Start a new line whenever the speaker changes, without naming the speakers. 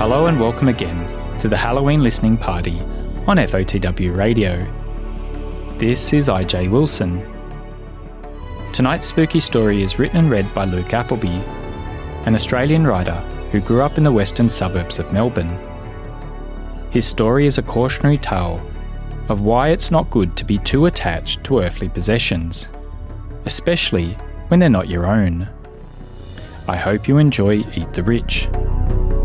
Hello and welcome again to the Halloween listening party on FOTW Radio. This is IJ Wilson. Tonight's spooky story is written and read by Luke Appleby, an Australian writer who grew up in the western suburbs of Melbourne. His story is a cautionary tale of why it's not good to be too attached to earthly possessions, especially when they're not your own. I hope you enjoy Eat the Rich.